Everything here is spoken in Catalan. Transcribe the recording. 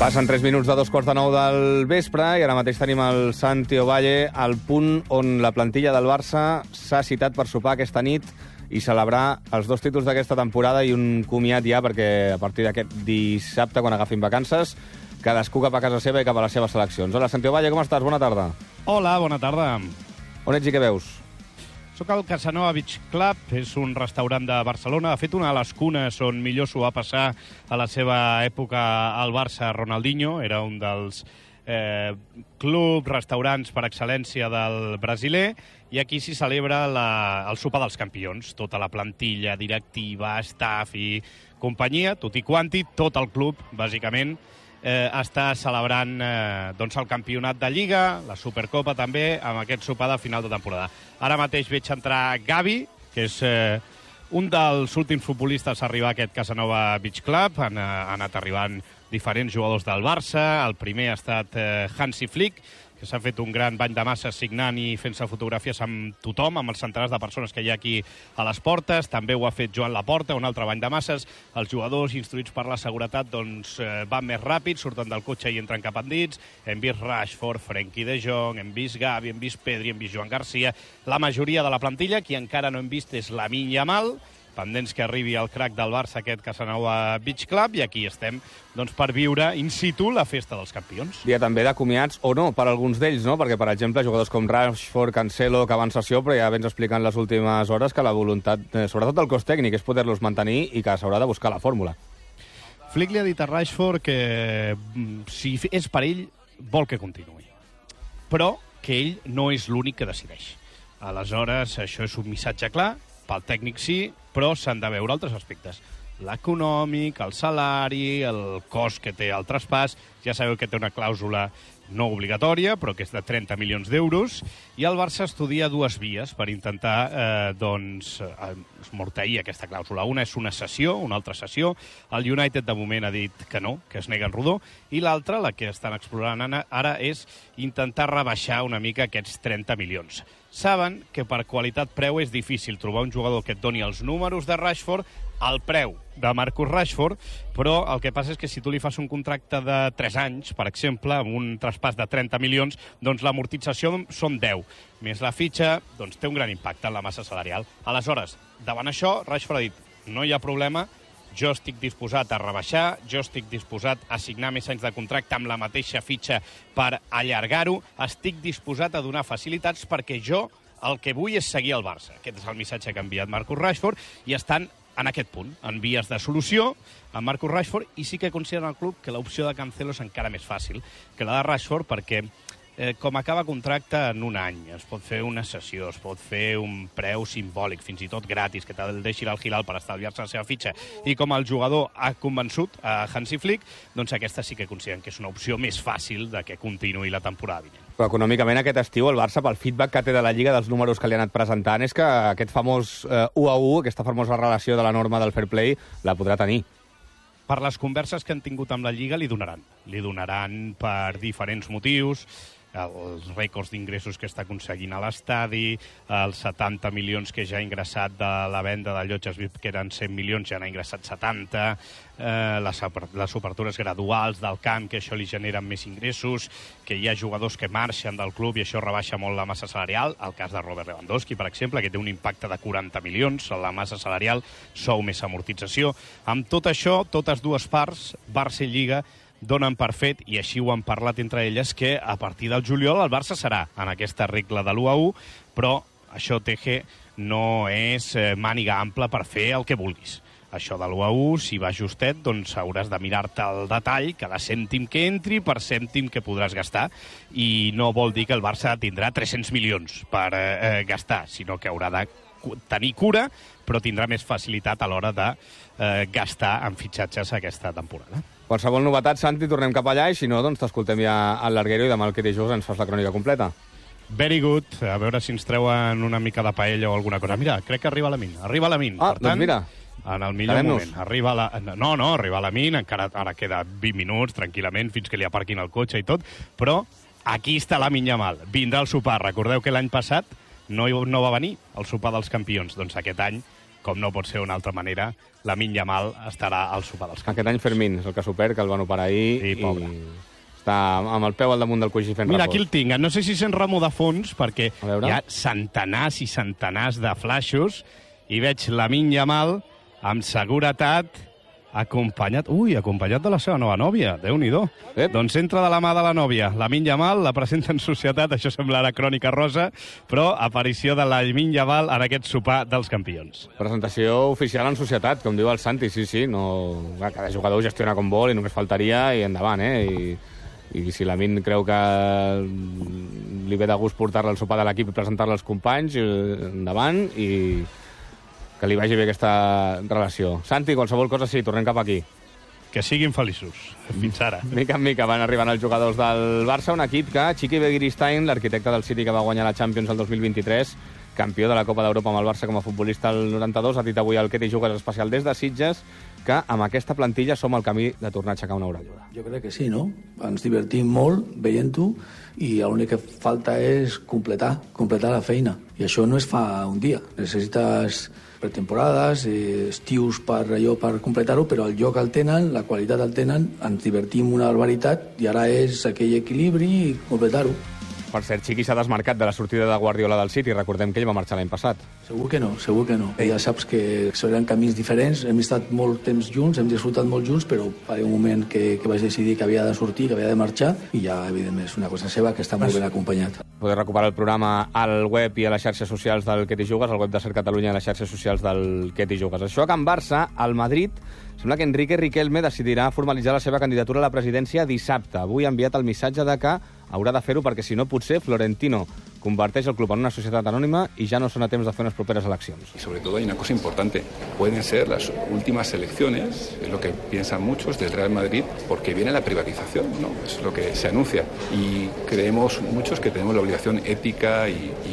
Passen 3 minuts de 2:45 del vespre i ara mateix tenim el Santi Ovalle al punt on la plantilla del Barça s'ha citat per sopar aquesta nit i celebrar els 2 títols d'aquesta temporada i un comiat ja, perquè a partir d'aquest dissabte, quan agafin vacances, cadascú cap a casa seva i cap a les seves seleccions. Hola, Santi Ovalle, com estàs? Bona tarda. Hola, bona tarda. On ets i què veus? Soc al Casanova Beach Club, és un restaurant de Barcelona. Ha fet una de les cunes on millor s'ho va passar a la seva època al Barça Ronaldinho. Era un dels clubs, restaurants per excel·lència del brasiler. I aquí s'hi celebra el sopar dels campions. Tota la plantilla, directiva, staff i companyia, tot i quanti, tot el club, bàsicament, està celebrant doncs el campionat de Lliga, la Supercopa també, amb aquest sopar de final de temporada. Ara mateix veig entrar Gavi, que és un dels últims futbolistes a arribar a aquest Casanova Beach Club. Han anat arribant diferents jugadors del Barça. El primer ha estat Hansi Flick, que s'ha fet un gran bany de masses signant i fent-se fotografies amb tothom, amb els centenars de persones que hi ha aquí a les portes. També ho ha fet Joan Laporta, un altre bany de masses. Els jugadors, instruïts per la seguretat, doncs van més ràpid, surten del cotxe i entren cap endins. Hem vist Rashford, Frenkie de Jong, hem vist Gavi, hem vist Pedri, hem vist Joan Garcia. La majoria de la plantilla, qui encara no hem vist és Lamine Yamal, pendents que arribi el crack del Barça, aquest Casanova Beach Club, i aquí estem doncs, per viure in situ la festa dels campions. Dia també de comiats, o no, per alguns d'ells, no? Perquè, per exemple, jugadors com Rashford, Cancelo, que van sessió, però ja vens explicant les últimes hores que la voluntat, sobretot del cos tècnic, és poder-los mantenir i que s'haurà de buscar la fórmula. Flick li ha dit a Rashford que si és per ell, vol que continuï. Però que ell no és l'únic que decideix. Aleshores, això és un missatge clar, pel tècnic sí, però s'han de veure altres aspectes. L'econòmic, el salari, el cost que té el traspàs. Ja sabeu que té una clàusula no obligatòria, però que és de 30 milions d'euros, i el Barça estudia 2 vies per intentar esmorteir aquesta clàusula. Una és una cessió, una altra cessió. El United de moment ha dit que no, que es nega en rodó, i l'altra, la que estan explorant ara, és intentar rebaixar una mica aquests 30 milions. Saben que per qualitat-preu és difícil trobar un jugador que et doni els números de Rashford al preu de Marcus Rashford, però el que passa és que si tu li fas un contracte de 3 anys, per exemple, amb un traspàs de 30 milions, doncs l'amortització són 10. Més la fitxa, doncs té un gran impacte en la massa salarial. Aleshores, davant això, Rashford ha dit, no hi ha problema, jo estic disposat a rebaixar, jo estic disposat a signar més anys de contracte amb la mateixa fitxa per allargar-ho, estic disposat a donar facilitats perquè jo el que vull és seguir al Barça. Aquest és el missatge que ha enviat Marcus Rashford i estan en aquest punt, en vies de solució amb Marcus Rashford, i sí que consideren el club que l'opció de Cancelo és encara més fàcil que la de Rashford, perquè com acaba contracte en un any, es pot fer una cessió, es pot fer un preu simbòlic, fins i tot gratis, que te'l deixi al Hilal per estalviar-se la seva fitxa, i com el jugador ha convençut a Hansi Flick, doncs aquesta sí que consideren que és una opció més fàcil de que continuï la temporada vinent. Però econòmicament aquest estiu el Barça, pel feedback que té de la Lliga, dels números que li han anat presentant, és que aquest famós 1-1, aquesta famosa relació de la norma del fair play, la podrà tenir. Per les converses que han tingut amb la Lliga li donaran. Li donaran per diferents motius, els rècords d'ingressos que està aconseguint a l'estadi, els 70 milions que ja ha ingressat de la venda de llotges VIP, que eren 100 milions, ja n'ha ingressat 70, les obertures graduals del camp, que això li generen més ingressos, que hi ha jugadors que marxen del club i això rebaixa molt la massa salarial. El cas de Robert Lewandowski, per exemple, que té un impacte de 40 milions a la massa salarial, sou més amortització. Amb tot això, totes dues parts, Barça i Lliga, donen per fet, i així ho han parlat entre elles, que a partir del juliol el Barça serà en aquesta regla de l'1-1, però això, Teje, no és màniga ampla per fer el que vulguis. Això de l'1-1, si va justet, doncs hauràs de mirar-te el detall, cada cèntim que entri per cèntim que podràs gastar, i no vol dir que el Barça tindrà 300 milions per gastar, sinó que haurà de tenir cura, però tindrà més facilitat a l'hora de gastar en fitxatges aquesta temporada. Qualsevol novetat, Santi, tornem cap allà, i si no, doncs t'escoltem ja al Larguero i demà el que dijous ens fas la crònica completa. Very good. A veure si ens treuen una mica de paella o alguna cosa. Mira, crec que arriba Lamine. Arriba Lamine. Ah, doncs mira. En el millor moment. Arriba arriba Lamine, encara ara queda 20 minuts, tranquil·lament, fins que li aparquin el cotxe i tot, però aquí està Lamine Yamal. Vindrà al sopar. Recordeu que l'any passat no va venir al sopar dels campions. Doncs aquest any com no pot ser d'una altra manera, Lamine Yamal estarà al sopar dels campions. Aquest any Fermín és el que s'ho perd, que el van operar ahir. Sí, pobre. I està amb el peu al damunt del coixí fent Mira, repòs. aquí el tinc. No sé si sent remor de fons, perquè A veure. hi ha centenars i centenars de flaixos, i veig Lamine Yamal amb seguretat acompanyat de la seva nova nòvia. Déu-n'hi-do. Doncs entra de la mà de la nòvia. Lamine Yamal la presenta en societat, això semblarà crònica rosa, però aparició de Lamine Yamal en aquest sopar dels campions. Presentació oficial en societat, com diu el Santi, sí. No... Cada jugador gestiona com vol i només faltaria i endavant, I si Lamine creu que li ve de gust portar-la al sopar de l'equip i presentar-la als companys, endavant, i que li vagi bé aquesta relació. Santi, qualsevol cosa sí, tornem cap aquí. Que siguin feliços. Fins ara. Mica en mica van arribant els jugadors del Barça, un equip que Chiqui Begiristain, l'arquitecte del City que va guanyar la Champions el 2023, campió de la Copa d'Europa amb el Barça com a futbolista el 92, ha dit avui al Ketty Jugues especial des de Sitges que amb aquesta plantilla som al camí de tornar a aixecar una orelluda. Jo crec que sí, no? Ens divertim molt veient-ho i l'únic que falta és completar la feina. I això no es fa un dia. Necessites pretemporades, estius per completar-ho, però el joc el tenen, la qualitat el tenen, ens divertim una barbaritat i ara és aquell equilibri i completar-ho. Per cert, Chiqui s'ha desmarcat de la sortida de Guardiola del City. Recordem que ell va marxar l'any passat. Segur que no. Ja saps que seran camins diferents, hem estat molt temps junts, hem disfrutat molt junts, però va haver un moment que vaig decidir que havia de sortir, que havia de marxar, i ja, evidentment, és una cosa seva que està molt ben acompanyat. Podeu recuperar el programa al web i a les xarxes socials del Ketty Jugues, al web de Ser Catalunya i a les xarxes socials del Ketty Jugues. Això que en Barça, al Madrid, sembla que Enrique Riquelme decidirà formalitzar la seva candidatura a la presidència dissabte. Avui ha enviat el missatge de que haurà de fer-ho perquè, si no, potser Florentino converteix el club en una societat anònima i ja no són a temps de fer unes properes eleccions. Y sobre todo hay una cosa importante, pueden ser las últimas elecciones, es lo que piensan muchos del Real Madrid, porque viene la privatización, ¿no? Es lo que se anuncia. Y creemos muchos que tenemos la obligación ética y